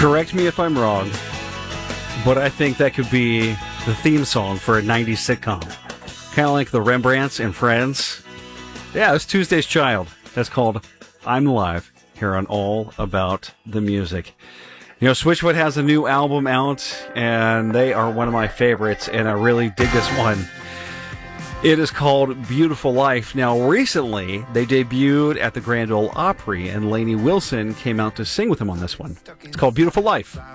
Correct me if I'm wrong, but I think that could be the theme song for a 90s sitcom. Kind of like the Rembrandts and Friends. Yeah, it's Tuesday's Child. That's called I'm Live here on All About the Music. You know, Switchfoot has a new album out, and they are one of my favorites, and I really dig this one. It is called Beautiful Life. Now, recently, they debuted at the Grand Ole Opry, and Lainey Wilson came out to sing with them on this one. It's called Beautiful Life.